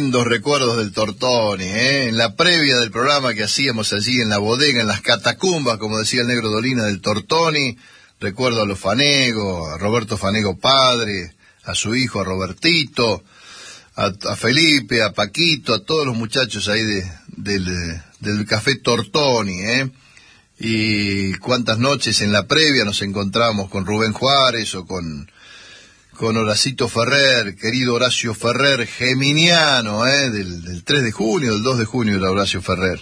lindos recuerdos del Tortoni, en la previa del programa que hacíamos allí en la bodega, en las catacumbas, como decía el Negro Dolina, del Tortoni. Recuerdo a los Fanego, a Roberto Fanego padre, a su hijo, a Robertito, a Felipe, a Paquito, a todos los muchachos ahí del Café Tortoni, Y cuántas noches en la previa nos encontramos con Rubén Juárez o con Horacito Ferrer, querido Horacio Ferrer, geminiano, del 3 de junio, del 2 de junio era Horacio Ferrer.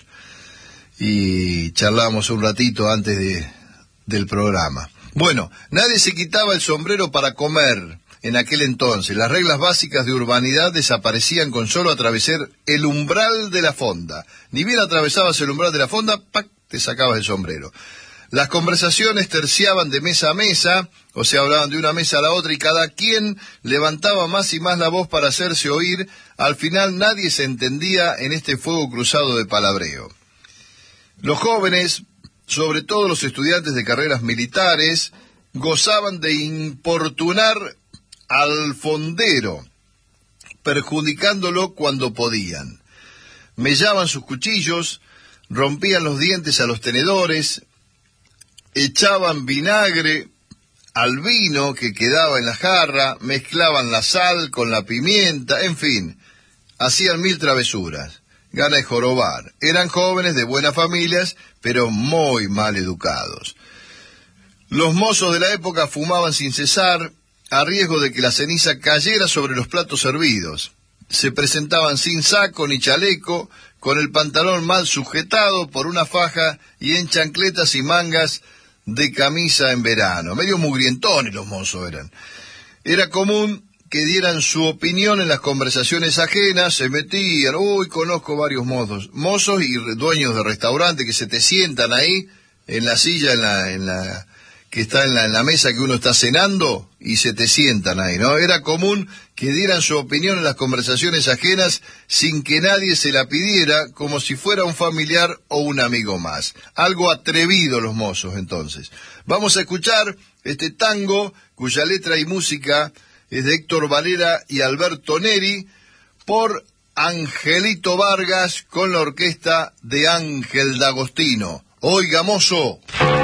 Y charlamos un ratito antes del programa. Bueno, nadie se quitaba el sombrero para comer en aquel entonces. Las reglas básicas de urbanidad desaparecían con solo atravesar el umbral de la fonda. Ni bien atravesabas el umbral de la fonda, ¡pac!, te sacabas el sombrero. Las conversaciones terciaban de mesa a mesa, o sea, hablaban de una mesa a la otra y cada quien levantaba más y más la voz para hacerse oír. Al final nadie se entendía en este fuego cruzado de palabreo. Los jóvenes, sobre todo los estudiantes de carreras militares, gozaban de importunar al fondero, perjudicándolo cuando podían. Mellaban sus cuchillos, rompían los dientes a los tenedores, echaban vinagre al vino que quedaba en la jarra, mezclaban la sal con la pimienta, en fin, hacían mil travesuras, gana de jorobar. Eran jóvenes de buenas familias, pero muy mal educados. Los mozos de la época fumaban sin cesar, a riesgo de que la ceniza cayera sobre los platos servidos. Se presentaban sin saco ni chaleco, con el pantalón mal sujetado por una faja y en chancletas y mangas de camisa en verano. Medio mugrientones los mozos eran. Era común que dieran su opinión en las conversaciones ajenas, se metían. Conozco varios mozos y dueños de restaurantes que se te sientan ahí en la silla, que está en la mesa que uno está cenando y se te sientan ahí, ¿no? Era común que dieran su opinión en las conversaciones ajenas sin que nadie se la pidiera, como si fuera un familiar o un amigo más. Algo atrevido los mozos, entonces. Vamos a escuchar este tango, cuya letra y música es de Héctor Valera y Alberto Neri, por Angelito Vargas, con la orquesta de Ángel D'Agostino. Oiga, mozo.